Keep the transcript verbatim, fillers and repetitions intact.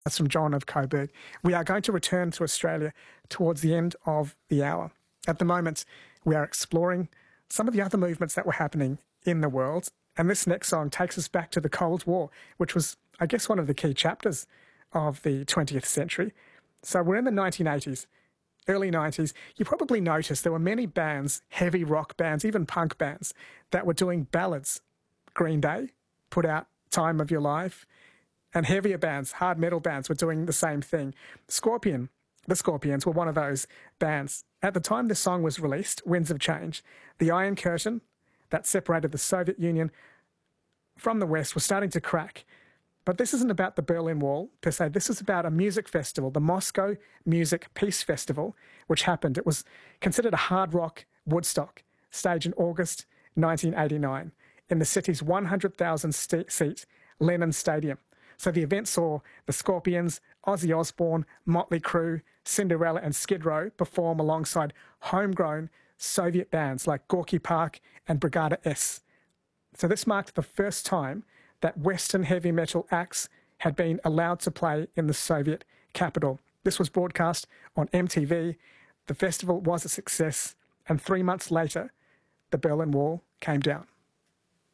That's from John of Coburg. We are going to return to Australia towards the end of the hour. At the moment, we are exploring some of the other movements that were happening in the world. And this next song takes us back to the Cold War, which was, I guess, one of the key chapters of the twentieth century. So we're in the nineteen eighties, early nineties. You probably noticed there were many bands, heavy rock bands, even punk bands, that were doing ballads. Green Day put out Time of Your Life. And heavier bands, hard metal bands, were doing the same thing. Scorpion, the Scorpions, were one of those bands. At the time this song was released, Winds of Change, the Iron Curtain that separated the Soviet Union from the West was starting to crack. But this isn't about the Berlin Wall, per se. This is about a music festival, the Moscow Music Peace Festival, which happened. It was considered a hard rock Woodstock, staged in August nineteen eighty-nine in the city's one hundred thousand seat Lenin Stadium. So the event saw the Scorpions, Ozzy Osbourne, Motley Crue, Cinderella and Skid Row perform alongside homegrown Soviet bands like Gorky Park and Brigada S. So this marked the first time that Western heavy metal acts had been allowed to play in the Soviet capital. This was broadcast on M T V. The festival was a success, and three months later, the Berlin Wall came down.